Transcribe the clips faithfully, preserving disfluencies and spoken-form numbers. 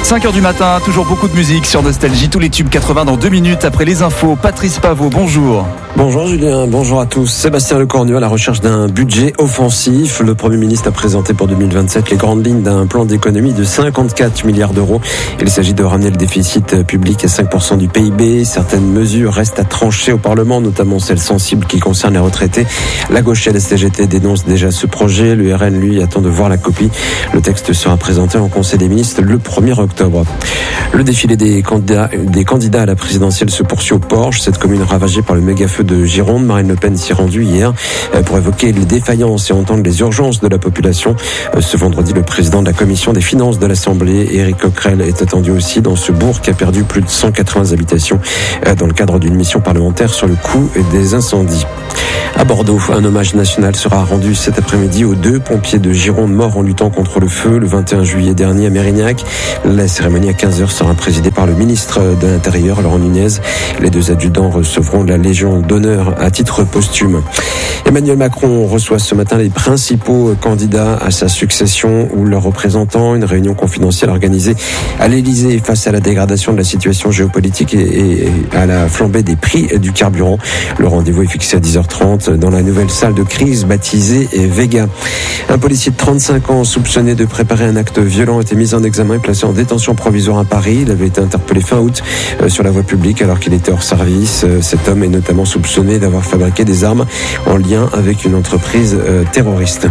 cinq heures du matin, toujours beaucoup de musique sur Nostalgie, tous les tubes quatre-vingts dans deux minutes après les infos. Patrice Paveau, bonjour. Bonjour Julien, bonjour à tous. Sébastien Lecornu à la recherche d'un budget offensif. Le Premier ministre a présenté pour deux mille vingt-sept les grandes lignes d'un plan d'économie de cinquante-quatre milliards d'euros. Il s'agit de ramener le déficit public à cinq pour cent du P I B. Certaines mesures restent à trancher au Parlement, notamment celles sensibles qui concernent les retraités. La gauche et la C G T dénoncent déjà ce projet. Le R N, lui, attend de voir la copie. Le texte sera présenté en Conseil des ministres le premier octobre. Le défilé des candidats, des candidats à la présidentielle se poursuit au Porche, cette commune ravagée par le méga-feu de Gironde. Marine Le Pen s'y est rendue hier pour évoquer les défaillances et entendre les urgences de la population. Ce vendredi, le président de la commission des finances de l'Assemblée, Éric Coquerel, est attendu aussi dans ce bourg qui a perdu plus de cent quatre-vingts habitations dans le cadre d'une mission parlementaire sur le coût des incendies. À Bordeaux, un hommage national sera rendu cet après-midi aux deux pompiers de Gironde morts en luttant contre le feu le vingt et un juillet dernier à Mérignac. La cérémonie à quinze heures sera présidée par le ministre de l'Intérieur, Laurent Nunez. Les deux adjudants recevront la Légion d'honneur à titre posthume. Emmanuel Macron reçoit ce matin les principaux candidats à sa succession ou leurs représentants. Une réunion confidentielle organisée à l'Élysée face à la dégradation de la situation géopolitique et à la flambée des prix du carburant. Le rendez-vous est fixé à dix heures trente dans la nouvelle salle de crise baptisée Vega. Un policier de trente-cinq ans soupçonné de préparer un acte violent a été mis en examen et placé en détention provisoire à Paris. Il avait été interpellé fin août sur la voie publique alors qu'il était hors service. Cet homme est notamment soupçonné d'avoir fabriqué des armes en lien avec une entreprise terroriste.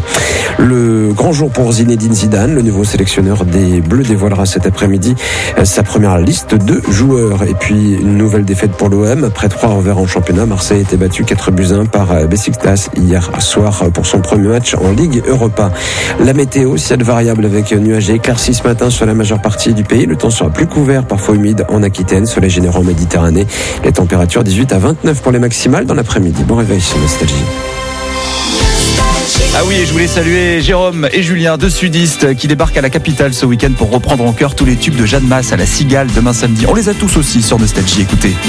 Le grand jour pour Zinedine Zidane, le nouveau sélectionneur des Bleus, dévoilera cet après-midi sa première liste de joueurs. Et puis une nouvelle défaite pour l'O M. Après trois revers en championnat, Marseille a été battu quatre buts à un par Beşiktaş hier soir pour son premier match en Ligue Europa. La météo, ciel variable avec nuages et éclaircies ce matin sur la majeure partie du pays. Le temps sera plus couvert, parfois humide en Aquitaine, soleil généreux en Méditerranée. Les températures dix-huit à vingt-neuf pour les maximales dans l'après-midi. Bon réveil sur Nostalgie. Ah oui, et je voulais saluer Jérôme et Julien, deux sudistes qui débarquent à la capitale ce week-end pour reprendre en chœur tous les tubes de Jeanne Masse à la Cigale demain samedi. On les a tous aussi sur Nostalgie, écoutez.